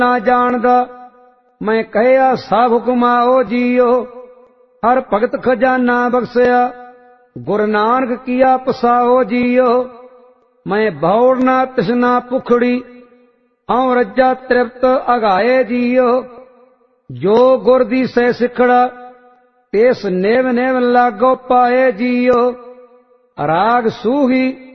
ਨਾ ਜਾਣਦਾ, ਮੈਂ ਕਹਿਆ ਸਭ ਹੁਕਮ ਆਓ ਜੀਓ। ਹਰ ਭਗਤ ਖਜ਼ਾਨਾ ਬਖਸ਼ਿਆ, ਗੁਰੂ ਨਾਨਕ ਕੀਆ ਪਸਾਓ ਜੀਓ। ਮੈਂ ਭੌੜ ਨਾ ਤ੍ਰਿਸ਼ਨਾ ਭੁਖੜੀ, ਆਉ ਰੱਜਾ ਤ੍ਰਿਪਤ ਅਗਾਏ ਜੀਓ। ਜੋ ਗੁਰ ਦੀ ਸਹਿ ਸਿਖੜਾ, ਤਿਸ ਨਿਵ ਨਿਵ ਲਾਗੋ ਪਾਏ ਜੀਓ। ਰਾਗ ਸੂਹੀ